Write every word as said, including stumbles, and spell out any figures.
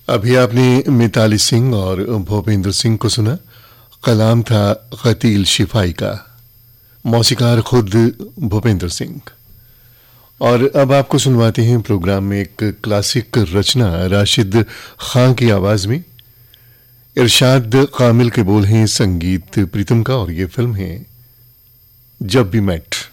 अभी आपने मिताली सिंह और भूपेंद्र सिंह को सुना। कलाम था कतील शिफाई का, मौसीकार खुद भूपेंद्र सिंह। और अब आपको सुनवाते हैं प्रोग्राम में एक क्लासिक रचना राशिद खां की आवाज में। इरशाद कामिल के बोल हैं, संगीत प्रीतम का, और ये फिल्म है जब वी मेट।